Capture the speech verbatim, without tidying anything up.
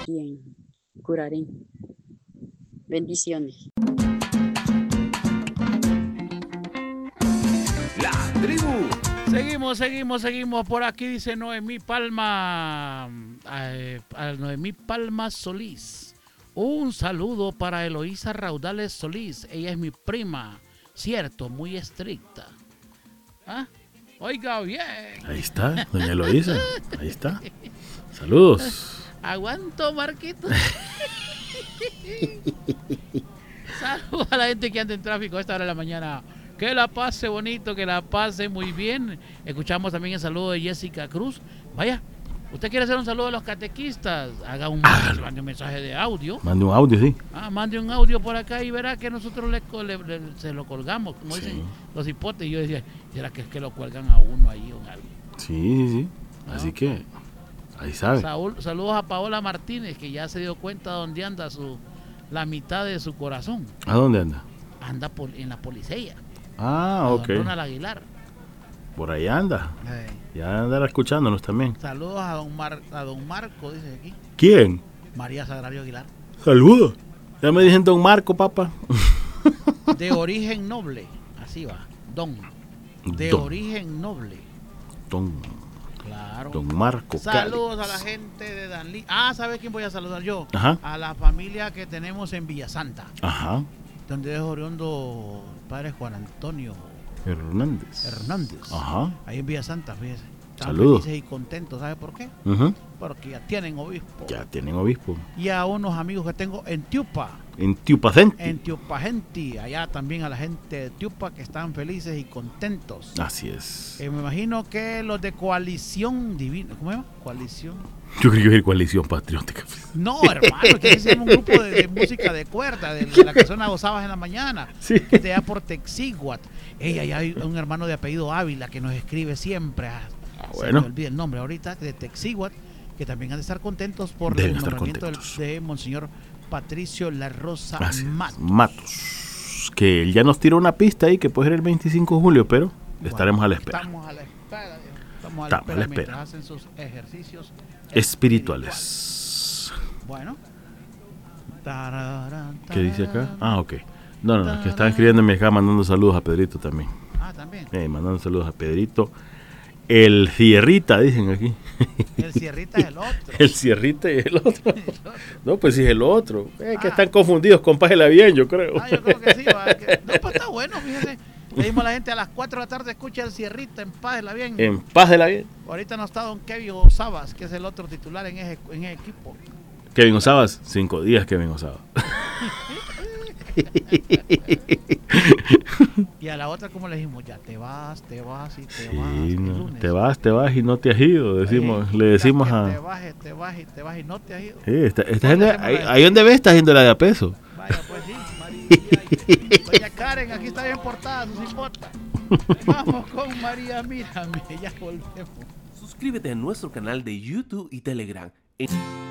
aquí en Curarín. Bendiciones. La tribu. Seguimos, seguimos, seguimos. Por aquí dice Noemí Palma, eh, a Noemí Palma Solís. Un saludo para Eloísa Raudales Solís. Ella es mi prima, cierto, muy estricta. ¿Ah? Oiga bien. Ahí está, doña Eloísa. Ahí está. Saludos. Aguanto, Marquito. Saludos a la gente que anda en tráfico a esta hora de la mañana. Que la pase bonito, que la pase muy bien. Escuchamos también el saludo de Jessica Cruz. Vaya, usted quiere hacer un saludo a los catequistas, haga un, mande un mensaje de audio. Mande un audio, sí. Ah, mande un audio por acá y verá que nosotros le, le, le, se lo colgamos, como sí. dicen los hipotes. Y yo decía, ¿será que es que lo cuelgan a uno ahí o algo? Sí, sí, sí. Así ¿no? que, ahí sabe. Saúl, saludos a Paola Martínez, que ya se dio cuenta de dónde anda su, la mitad de su corazón. ¿A dónde anda? Anda por, en la policía. Ah, ok. Donald Aguilar. Por ahí anda. Hey. Ya andará escuchándonos también. Saludos a don, Mar, a don Marco, dice aquí. ¿Quién? María Sagrario Aguilar. Saludos. Ya me dicen don Marco, papá. De origen noble. Así va. Don. De don. Origen noble. Don. Claro. Don Marco. Saludos Cáliz. A la gente de Danlí. Ah, ¿sabes quién voy a saludar yo? Ajá. A la familia que tenemos en Villasanta. Ajá. Donde es oriundo padre Juan Antonio Hernández. Hernández. Ajá. Ahí en Villasanta, fíjese. Están Saludos. felices y contentos, ¿sabe por qué? Uh-huh. Porque ya tienen obispo. Ya tienen obispo. Y a unos amigos que tengo en Tiupa. En Tiupacenti. En Tiupagenti. Allá también a la gente de Tiupa que están felices y contentos. Así es. Eh, me imagino que los de Coalición Divina. ¿Cómo se llama? Coalición. Yo creo que iba a ir Coalición Patriótica. No, hermano, que se llama un grupo de, de música de cuerda, de, de la que suena gozabas en la mañana. Sí. Que te da por Texiguat. Ella, allá hay un hermano de apellido Ávila que nos escribe siempre. A, ah, bueno. Se me olvida el nombre ahorita, de Texiguat, que también han de estar contentos por Deben el nombramiento del, contentos. de Monseñor Patricio La Rosa Así Matos. Matos. Que él ya nos tiró una pista ahí que puede ser el veinticinco de julio, pero bueno, estaremos a la espera. Estamos a la espera. Estamos a la, estamos espera, a la espera mientras hacen sus ejercicios espirituales. espirituales. Bueno. ¿Qué dice acá? Ah, ok. No, no, no, que están escribiéndome acá mandando saludos a Pedrito también. Ah, también. Eh, mandando saludos a Pedrito. El Cierrita, dicen aquí. El Cierrita es el otro. El Cierrita y el otro. El otro. No, pues sí es el otro. Es ah. que están confundidos con Pájela Bien, yo creo. Ah, yo creo que sí. Va, que... No, pues está bueno, fíjese. Le dimos a la gente a las cuatro de la tarde, escucha el Cierrita en Pájela Bien. En Pájela Bien. Ahorita no está don Kevin Osabas, que es el otro titular en ese, en ese equipo. Kevin Osabas, cinco días Kevin Osabas. Y a la otra, como le dijimos, ya te vas, te vas y te sí, vas. No, te vas, te vas y no te has ido. Decimos, ahí, le decimos a. Te vas, te vas y te vas y no te has ido. Sí, esta, esta gente, ahí, ahí donde ves, está haciendo la de a peso. Vaya, pues sí, María. Doña Karen, aquí está bien portada, su cipota. Vamos con María, mírame, ya volvemos. Suscríbete a nuestro canal de YouTube y Telegram. En